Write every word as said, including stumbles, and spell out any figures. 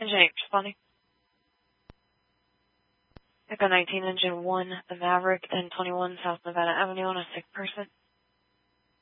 Engine eight responding. Echo nineteen, Engine one, the Maverick, N twenty-one South Nevada Avenue on a sick person.